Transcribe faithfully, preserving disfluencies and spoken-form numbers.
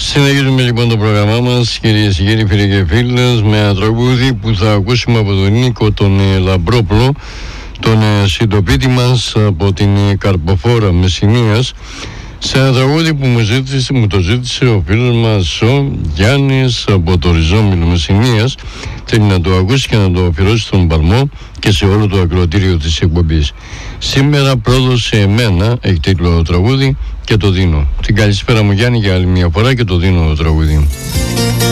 Συνεχίζουμε λοιπόν το πρόγραμμά μας, κυρίες και κύριοι, φίλοι και φίλες, με ένα τραγούδι που θα ακούσουμε από τον Νίκο τον Λαμπρόπουλο, τον συντοπίτη μας από την Καρποφόρα Μεσσηνίας, σε ένα τραγούδι που μου, ζήτησε, μου το ζήτησε ο φίλος μας ο Γιάννης από το Ριζόμιλο Μεσσηνίας. Θέλει να το ακούσει και να το αφιερώσει στον Παλμό και σε όλο το ακροατήριο της εκπομπής. Σήμερα πρόδωσε εμένα, έχει τίτλο το τραγούδι, και το δίνω. Την καλησπέρα μου Γιάννη για άλλη μια φορά και το δίνω το τραγούδι.